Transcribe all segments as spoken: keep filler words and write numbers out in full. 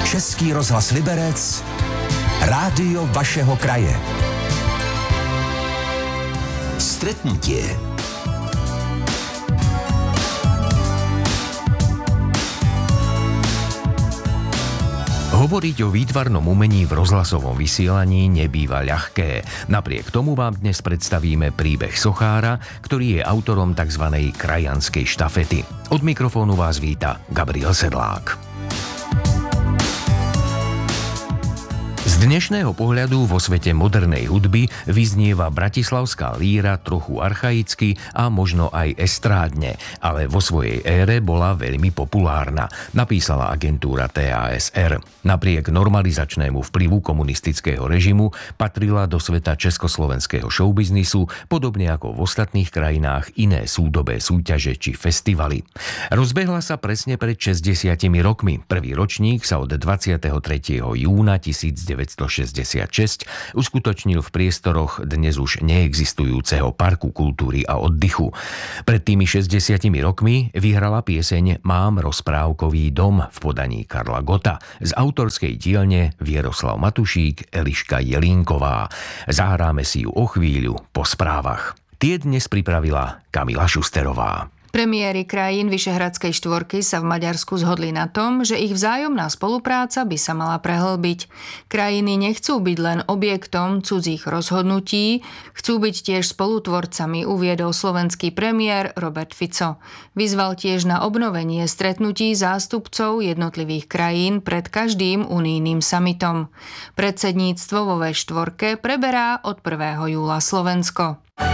Český rozhlas Liberec, rádio vašeho kraje. Stretnutie. Hovoriť o výtvarnom umení v rozhlasovom vysielaní nebýva ľahké. Napriek tomu vám dnes predstavíme príbeh sochára, ktorý je autorom tzv. Krajanskej štafety. Od mikrofónu vás víta Gabriel Sedlák. Z dnešného pohľadu vo svete modernej hudby vyznieva bratislavská líra trochu archaicky a možno aj estrádne, ale vo svojej ére bola veľmi populárna, napísala agentúra té á es er. Napriek normalizačnému vplyvu komunistického režimu patrila do sveta československého showbiznisu, podobne ako v ostatných krajinách iné súdobé súťaže či festivaly. Rozbehla sa presne pred šesťdesiatimi rokmi. Prvý ročník sa od dvadsiateho tretieho júna devätnásťstošesťdesiatšesť uskutočnil v priestoroch dnes už neexistujúceho Parku kultúry a oddychu. Pred tými šesťdesiatimi rokmi vyhrala pieseň Mám rozprávkový dom v podaní Karla Gotta z autorskej dielne Vieroslav Matušík, Eliška Jelínková. Zahráme si ju o chvíľu po správach. Tie dnes pripravila Kamila Šusterová. Premiéry krajín Vyšehradskej štvorky sa v Maďarsku zhodli na tom, že ich vzájomná spolupráca by sa mala prehlbiť. Krajiny nechcú byť len objektom cudzích rozhodnutí, chcú byť tiež spolutvorcami, uviedol slovenský premiér Robert Fico. Vyzval tiež na obnovenie stretnutí zástupcov jednotlivých krajín pred každým unijným summitom. Predsedníctvo vo vé štyri preberá od prvého júla Slovensko.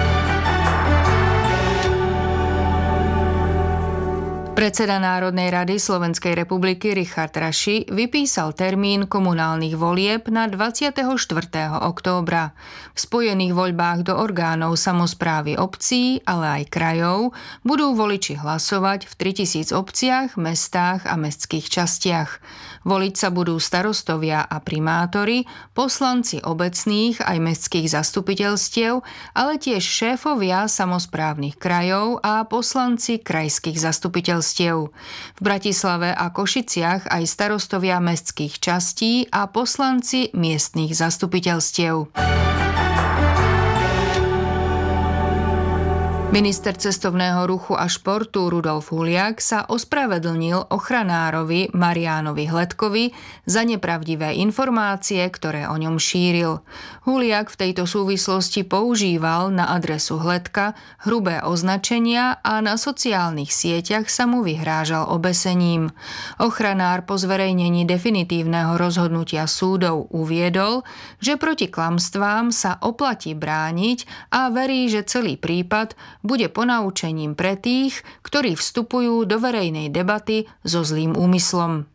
Predseda Národnej rady Slovenskej republiky Richard Raši vypísal termín komunálnych volieb na dvadsiateho štvrtého októbra. V spojených voľbách do orgánov samosprávy obcí, ale aj krajov budú voliči hlasovať v tritisíc obciach, mestách a mestských častiach. Voliť sa budú starostovia a primátori, poslanci obecných aj mestských zastupiteľstiev, ale tiež šéfovia samosprávnych krajov a poslanci krajských zastupiteľstiev. V Bratislave a Košiciach aj starostovia mestských častí a poslanci miestnych zastupiteľstiev. Minister cestovného ruchu a športu Rudolf Huliak sa ospravedlnil ochranárovi Mariánovi Hledkovi za nepravdivé informácie, ktoré o ňom šíril. Huliak v tejto súvislosti používal na adresu Hledka hrubé označenia a na sociálnych sieťach sa mu vyhrážal obesením. Ochranár po zverejnení definitívneho rozhodnutia súdov uviedol, že proti klamstvám sa oplatí brániť a verí, že celý prípad bude ponaučením pre tých, ktorí vstupujú do verejnej debaty so zlým úmyslom.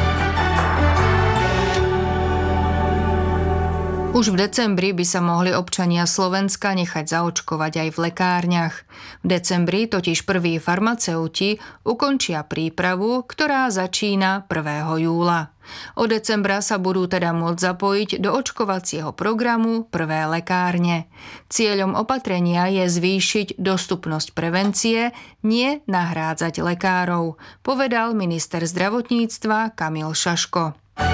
Už v decembri by sa mohli občania Slovenska nechať zaočkovať aj v lekárniach. V decembri totiž prví farmaceuti ukončia prípravu, ktorá začína prvého júla. Od decembra sa budú teda môcť zapojiť do očkovacieho programu prvé lekárne. Cieľom opatrenia je zvýšiť dostupnosť prevencie, nie nahrádzať lekárov, povedal minister zdravotníctva Kamil Šaško.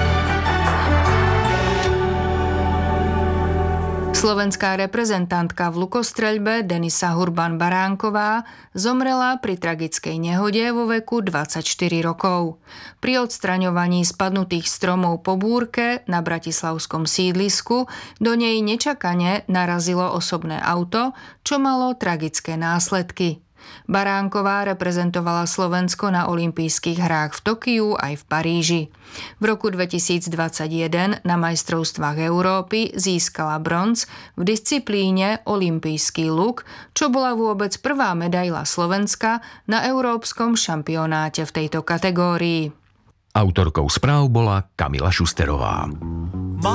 Slovenská reprezentantka v lukostreľbe Denisa Hurban-Baránková zomrela pri tragickej nehode vo veku dvadsaťštyri rokov. Pri odstraňovaní spadnutých stromov po búrke na bratislavskom sídlisku do nej nečakane narazilo osobné auto, čo malo tragické následky. Baránková reprezentovala Slovensko na olympijských hrách v Tokiu aj v Paríži. V roku dvetisícdvadsaťjeden na majstrovstvách Európy získala bronz v disciplíne olympijský luk, čo bola vôbec prvá medaila Slovenska na európskom šampionáte v tejto kategórii. Autorkou správ bola Kamila Šusterová.